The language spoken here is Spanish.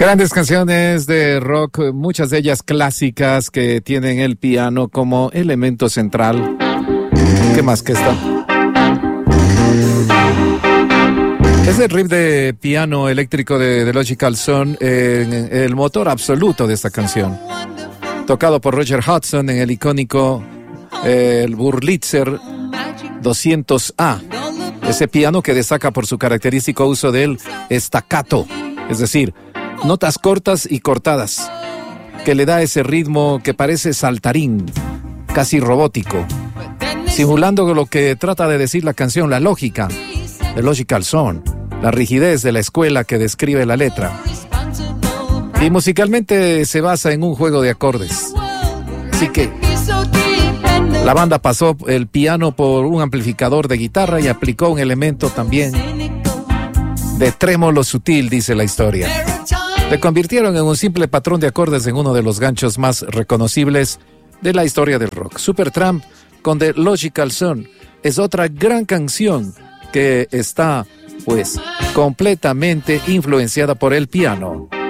Grandes canciones de rock, muchas de ellas clásicas que tienen el piano como elemento central. ¿Qué más que esta? Es el riff de piano eléctrico de The Logical Song, el motor absoluto de esta canción. Tocado por Roger Hodgson en el icónico el Wurlitzer 200A. Ese piano que destaca por su característico uso del staccato, es decir, notas cortas y cortadas, que le da ese ritmo que parece saltarín, casi robótico, simulando lo que trata de decir la canción, la lógica, The Logical Song, la rigidez de la escuela que describe la letra. Y musicalmente se basa en un juego de acordes. Así que la banda pasó el piano por un amplificador de guitarra y aplicó un elemento también de trémolo sutil, dice la historia. Se convirtieron en un simple patrón de acordes en uno de los ganchos más reconocibles de la historia del rock. Supertramp con The Logical Song es otra gran canción que está, pues, completamente influenciada por el piano.